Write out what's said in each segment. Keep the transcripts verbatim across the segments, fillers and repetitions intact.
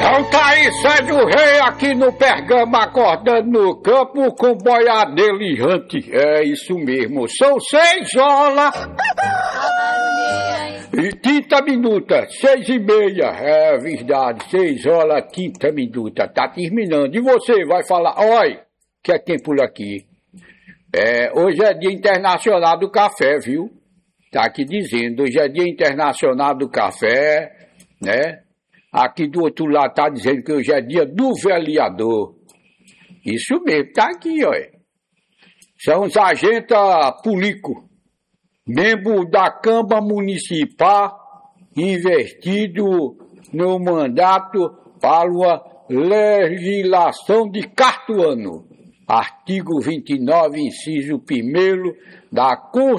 Então tá aí, Sérgio Rei aqui no Pergama, acordando no campo com boiadeiro errante. É isso mesmo, são seis horas e trinta minutos, seis e meia, é verdade, seis horas, trinta minutos, tá terminando. E você vai falar, olha, que é tempo por aqui. É, hoje é Dia Internacional do Café, viu? Tá aqui dizendo, hoje é Dia Internacional do Café, né? Aqui do outro lado tá dizendo que hoje é dia do vereador. Isso mesmo, tá aqui, ó. São os agentes políticos, membros da Câmara Municipal, investido no mandato para uma legislação de quarto ano. Artigo vinte e nove, inciso primeiro da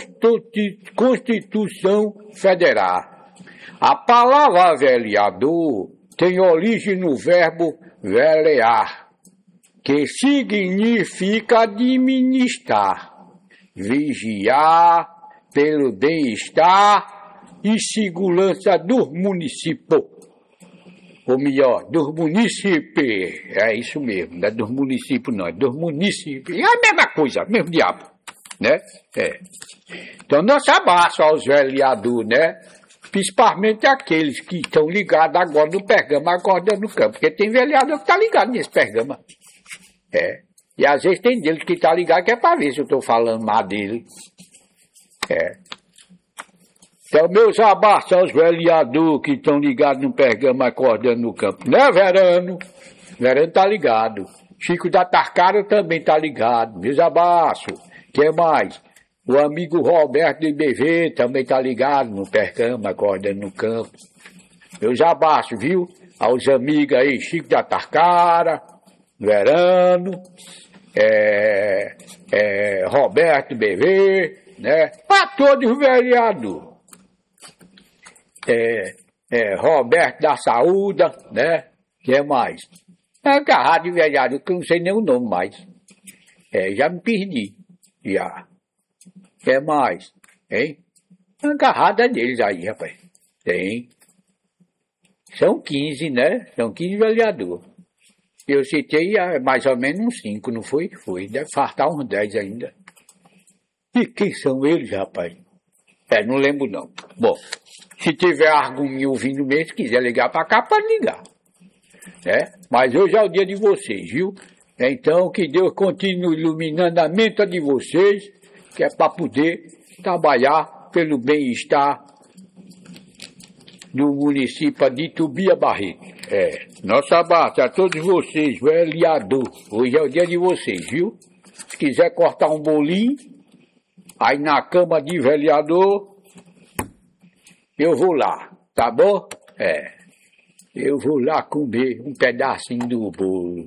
Constituição Federal. A palavra vereador tem origem no verbo velear, que significa administrar, vigiar pelo bem-estar e segurança dos municípios. Ou melhor, dos municípios. É isso mesmo, não é dos municípios não, é dos municípios. É a mesma coisa, mesmo diabo, né? É. Então, nosso abraço aos vereadores, né? Principalmente aqueles que estão ligados agora no Pergama, agora no campo. Porque tem vereador que está ligado nesse Pergama. É. E às vezes tem deles que está ligado que é para ver se eu estou falando mal dele. É. Então, meus abraços aos vereadores que estão ligados no Pergama, acordando no campo. Né, Verano? Verano está ligado. Chico da Tarcara também está ligado. Meus abraços. Quem mais? O amigo Roberto do I B V também tá ligado no Pergama, acordando no campo. Meus abraços, viu? Aos amigos aí, Chico da Tarcara, Verano, é, é, Roberto do I B V, né? Para todos os vereadores. É, é, Roberto da Saúde, né? Que mais? É agarrado de vereador, que eu não sei nem o nome mais. É, já me perdi, já. Quer mais? Hein? Uma agarrada deles aí, rapaz. Tem. São quinze, né? São quinze vereadores. Eu citei mais ou menos uns cinco, não foi? Foi. Deve faltar uns dez ainda. E quem são eles, rapaz? É, não lembro não. Bom, se tiver algum ouvindo mesmo, se quiser ligar pra cá, pode ligar. Né? Mas hoje é o dia de vocês, viu? Então, que Deus continue iluminando a mente de vocês, que é para poder trabalhar pelo bem-estar do município de Itubia Barreto. É, nosso abraço a todos vocês, vereador. Hoje é o dia de vocês, viu? Se quiser cortar um bolinho, aí na Câmara de Vereador, eu vou lá, tá bom? É, eu vou lá comer um pedacinho do bolo.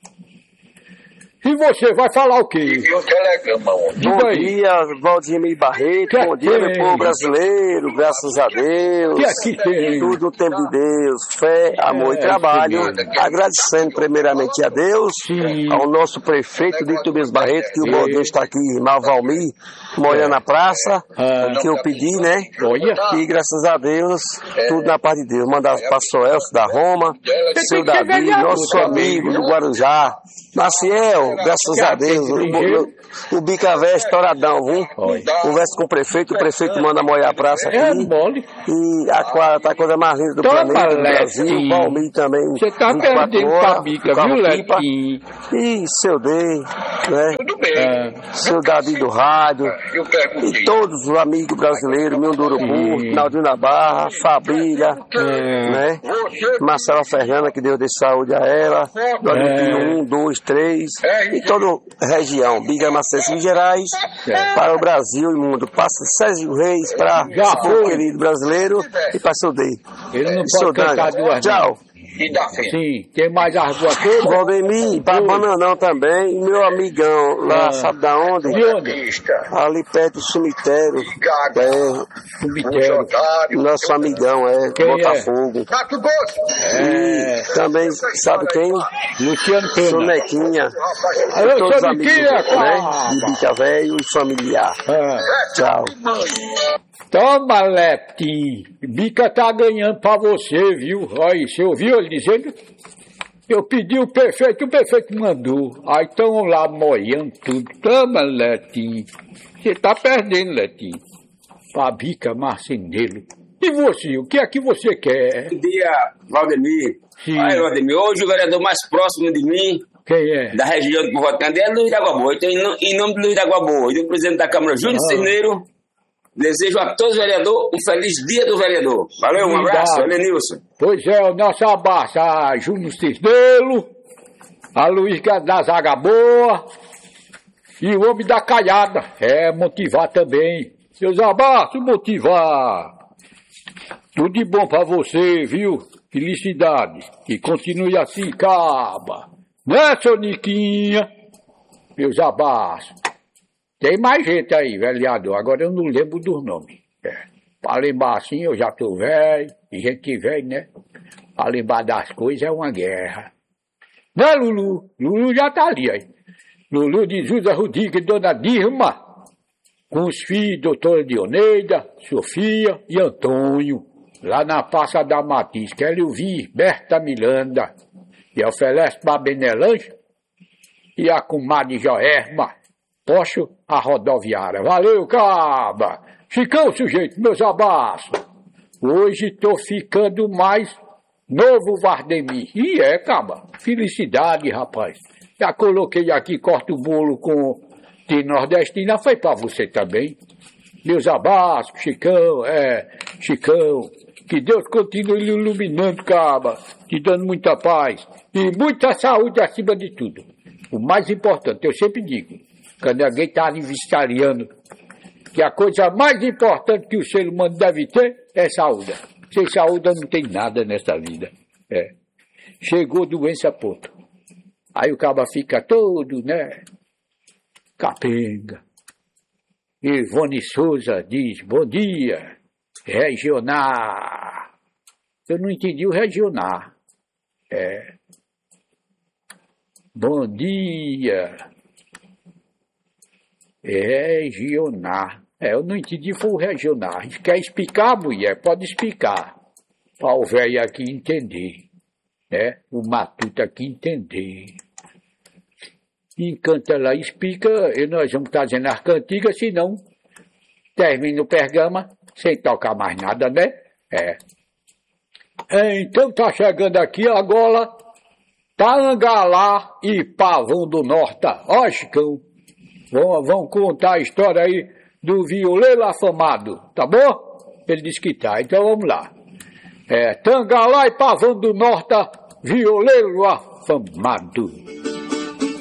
E você vai falar o quê? E o telegrama ontem. Bom dia, Valdemir Barreto. Que bom dia, tem? meu povo brasileiro. Graças a Deus. Que aqui tem? Tudo no tempo de Deus. Fé, amor É, e trabalho. sim. Agradecendo primeiramente a Deus, Sim. ao nosso prefeito de Itubias Barreto, que o Baldinho está aqui, Malvalmir, molhando na praça, Ah. que eu pedi, né? Olha. E graças a Deus, tudo na paz de Deus. Mandar para o Elcio da Roma, Você seu tem que ser Davi, vereador nosso também, amigo viu? do Guarujá. Maciel, graças a Deus, o, o, o Bicavé estouradão, viu? Olha. Conversa com o prefeito, o prefeito manda molhar a praça aqui. É mole. E a quadra tá a coisa mais linda do Toma, planeta, do Brasil. Letinho. O Palmir também. Você tá vinte e quatro perdendo horas, pra bica, tocava viu, pipa. Letinho? E seu Dei, né? Tudo bem. É. Seu Davi do Rádio. Eu perguntei. E todos os amigos brasileiros, meu do Urubu, Sim. Naldinho da Barra, Fabrília, É. né? Você Marcela Fernanda, que Deus dê saúde a ela. É. Um, dois, três. E toda a região, Biga Maceiras e Gerais, É. para o Brasil e mundo. Passa Sérgio Reis para Já o povo foi. querido brasileiro e para seu Dei. Ele não Seu pode cantar Dani. duas Tchau. e da frente. Sim, tem mais as duas coisas? Valdemir, para Bananão também, e meu amigão lá, Ah. sabe da onde? De onde? Pista, Ali perto do cemitério. Gaga, É, Cemitério. Otário, nosso amigão, é, Quem é? Botafogo. Mato Grosso. É. E também, sabe quem? Luciano Pena. Sonequinha. Alô, Todos os Sonequinha, amigos, claro. né? De Bica Velho e familiar. Ah. Tchau. Toma, Leptim. Bica tá ganhando pra você, viu? Aí, você ouviu, lhe dizendo? Eu pedi o prefeito, o prefeito mandou. Aí estão lá moiando tudo. Toma, Letinho. Você tá perdendo, Letinho. Fabica Marceneiro. E você, o que é que você quer? Bom dia, Valdemir. Sim. Aí, Valdemir, hoje o vereador mais próximo de mim, Quem é? da região do Votando, é Luiz da Água Boa. Então, em no- em nome do Luiz da Água Boa e do presidente da Câmara, Júnior Ah. Cerneiro, desejo a todos os vereadores um feliz dia do vereador. Valeu, um Obrigado. abraço, Elenilson. Pois é, o nosso abraço a Júnior Cisnelo, a Luiz da Zaga Boa e o homem da Caiada. É, motivar também. Seus abraços, motivar. Tudo de bom pra você, viu? Felicidade. E continue assim, caba. Né, seu Niquinha? Meus abraços. Tem mais gente aí, vereador. Agora eu não lembro dos nomes. É. Pra lembrar assim, eu já tô velho. E gente velho, né? Pra lembrar das coisas é uma guerra. Né, Lulu? Lulu já tá ali, aí. Lulu de Júlia Rodrigues e Dona Dirma. Com os filhos, doutora Dioneida, Sofia e Antônio. Lá na Praça da Matiz. Quero ouvir Berta Miranda. E oferece pra Benelange. E a comadre Joerma. Poxo a rodoviária. Valeu, caba. Chicão, sujeito, meus abraços. Hoje tô ficando mais novo, Vardemir. E é, caba. Felicidade, rapaz. Já coloquei aqui, corta o bolo com de nordestina. Foi pra você também. Meus abraços, Chicão. É, Chicão. Que Deus continue lhe iluminando, caba. Te dando muita paz. E muita saúde acima de tudo. O mais importante, eu sempre digo. Quando alguém está aniversariando, que a coisa mais importante que o ser humano deve ter é saúde. Sem saúde não tem nada nessa vida. É. Chegou doença, ponto. Aí o cara fica todo, né? Capenga. Ivone Souza diz, bom dia, regional. Eu não entendi o regional. É. Bom dia. Regional. É, eu não entendi, foi o regional. Quer explicar, mulher? Pode explicar. Para o velho aqui entender. Né? O matuto aqui entender. Enquanto ela explica, e nós vamos trazendo as cantigas, senão termina o pergama sem tocar mais nada, né? É. É, então tá chegando aqui agora Tangalá e Pavão do Norte. Ó, Chicão. Vão, vão contar a história aí do violeiro afamado, tá bom? Ele disse que tá, então vamos lá. É, Tangalá e Pavão do Norte, violeiro afamado.